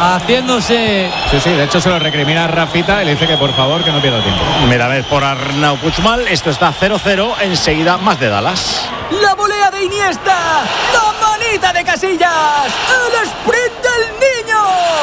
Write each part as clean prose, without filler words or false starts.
haciéndose. Sí, de hecho se lo recrimina a Rafita y le dice que por favor que no pierda tiempo. Mira, a ver, por Arnau Puigmal, esto está 0-0, enseguida más de Dallas. La volea de Iniesta, la manita de Casillas, el sprint del niño.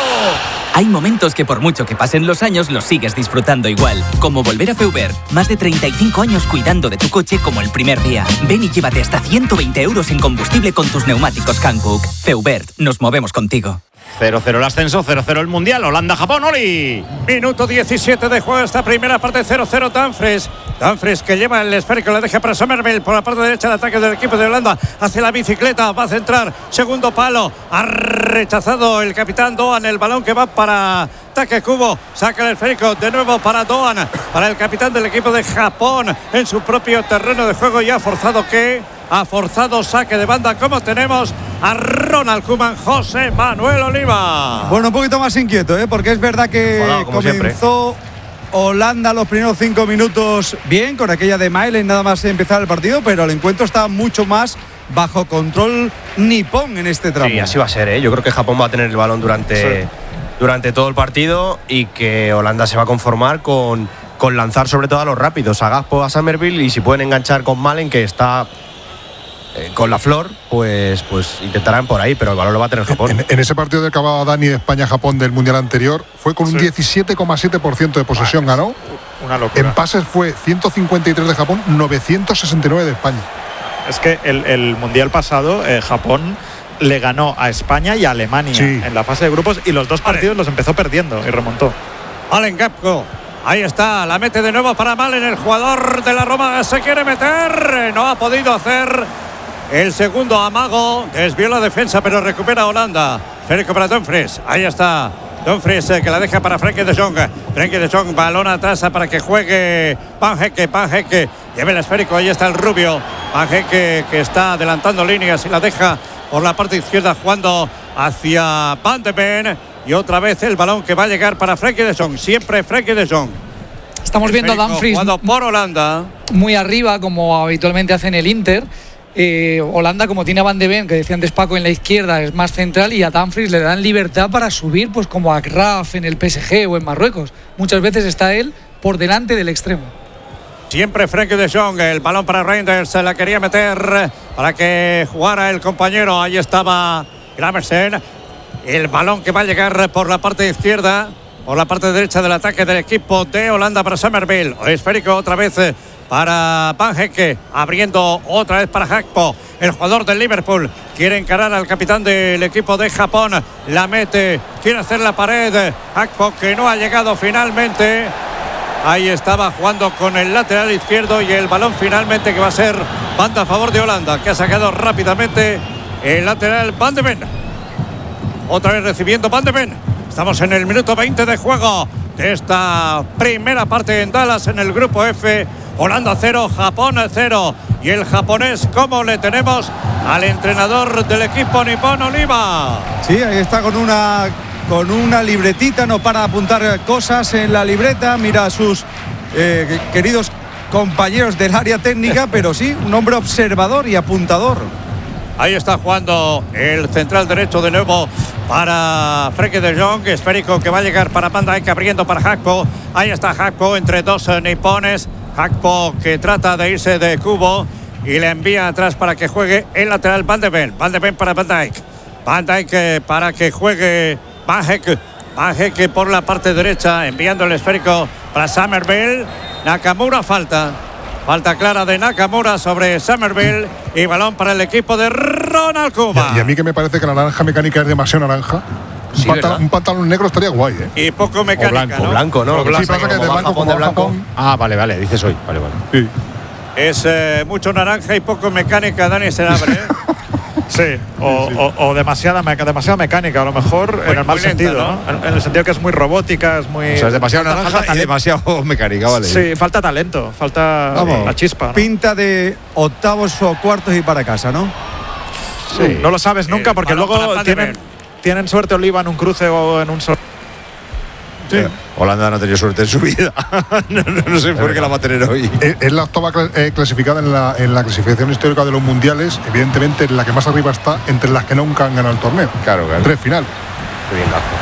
Hay momentos que por mucho que pasen los años los sigues disfrutando igual, como volver a Feubert. Más de 35 años cuidando de tu coche como el primer día. Ven y llévate hasta 120 euros en combustible con tus neumáticos Hankook. Feubert, nos movemos contigo. 0-0 el ascenso, 0-0 el Mundial, Holanda-Japón, Oli. Minuto 17 de juego, esta primera parte, 0-0 Dumfries que lleva el esférico, le deja para Somerville por la parte derecha de ataque del equipo de Holanda, hace la bicicleta, va a centrar, segundo palo, ha rechazado el capitán Doan, el balón que va para Take Kubo, saca el esférico de nuevo para Doan, para el capitán del equipo de Japón en su propio terreno de juego y ha forzado saque de banda, como tenemos a Ronald Koeman, José Manuel Oliva. Bueno, un poquito más inquieto, porque es verdad que comenzó Holanda los primeros 5 minutos bien, con aquella de Mailen nada más empezar el partido, pero el encuentro está mucho más bajo control nipón en este tramo. Sí, así va a ser, Yo creo que Japón va a tener el balón durante todo el partido y que Holanda se va a conformar con lanzar sobre todo a los rápidos, a Gakpo, a Somerville, y si pueden enganchar con Malen, que está con la flor, pues intentarán por ahí, pero el balón lo va a tener Japón. En ese partido de que acababa Dani de España-Japón del Mundial anterior, fue con un 17,7% de posesión, ganó. Una locura. En pases fue 153 de Japón, 969 de España. Es que el Mundial pasado, Japón le ganó a España y a Alemania en la fase de grupos, y los dos partidos los empezó perdiendo y remontó. Malen Gakpo. Ahí está, la mete de nuevo para Malen, el jugador de la Roma se quiere meter, no ha podido hacer el segundo amago, desvió la defensa pero recupera Holanda. Federico para Dumfries, ahí está Dumfries que la deja para Frenkie de Jong. Frenkie de Jong, balón atrás para que juegue Van Hecke, lleva el esférico, ahí está el rubio Van Hecke que está adelantando líneas y la deja por la parte izquierda jugando hacia Van de Ven. Y otra vez el balón que va a llegar para Frenkie de Jong. Siempre Frenkie de Jong. Estamos viendo a Dumfries jugando por Holanda, muy arriba, como habitualmente hace en el Inter. Holanda, como tiene a Van de Ven, que decía antes Paco, en la izquierda, es más central, y a Dumfries le dan libertad para subir, pues como a Graf en el PSG o en Marruecos. Muchas veces está él por delante del extremo. Siempre Frenkie de Jong, el balón para Reinders, se la quería meter para que jugara el compañero. Ahí estaba Gramersen. El balón que va a llegar por la parte izquierda, por la parte derecha del ataque del equipo de Holanda para Somerville. Esférico otra vez para Van Hecke, abriendo otra vez para Gakpo, el jugador del Liverpool. Quiere encarar al capitán del equipo de Japón, la mete, quiere hacer la pared. Gakpo, que no ha llegado finalmente. Ahí estaba jugando con el lateral izquierdo y el balón finalmente que va a ser banda a favor de Holanda, que ha sacado rápidamente el lateral Van de Ven. Otra vez recibiendo Van de Ven. Estamos en el minuto 20 de juego de esta primera parte en Dallas, en el grupo F. Holanda 0, Japón 0. Y el japonés, ¿cómo le tenemos al entrenador del equipo nipón, Oliva? Sí, ahí está con una libretita, no para de apuntar cosas en la libreta. Mira a sus queridos compañeros del área técnica, pero sí, un hombre observador y apuntador. Ahí está jugando el central derecho de nuevo para Frenkie de Jong. Esférico que va a llegar para Van Dijk, abriendo para Gakpo. Ahí está Gakpo entre dos nipones. Gakpo que trata de irse de cubo y le envía atrás para que juegue el lateral Van de Ven. Van de Ven para Van Dijk. Van Dijk para que juegue Van Hecke. Van Hecke por la parte derecha, enviando el esférico para Somerville. Nakamura, falta clara de Nakamura sobre Somerville y balón para el equipo de Ronald Koeman. Y a mí que me parece que la naranja mecánica es demasiado naranja. Sí, un pantalón negro estaría guay, Y poco mecánica, blanco, ¿no? Sí, pasa que de blanco como blanco. Ah, vale, dices hoy. Vale. Sí. Es mucho naranja y poco mecánica, Dani Senabre. Sí, o demasiada mecánica, a lo mejor, en el mal sentido, ¿no? En el sentido que es muy robótica, es muy... O sea, es demasiado naranja y demasiado mecánica, vale. Sí, falta talento, falta la chispa, ¿no? Pinta de octavos o cuartos y para casa, ¿no? Sí. No lo sabes nunca, porque luego tienen suerte, Oliva, en un cruce o en un solo... Sí. Holanda no ha tenido suerte en su vida. no sé por qué la va a tener hoy. Es la octava clasificada en la clasificación histórica de los mundiales. Evidentemente, la que más arriba está entre las que nunca han ganado el torneo. Claro. 3 finales. Qué bien, Gakpo.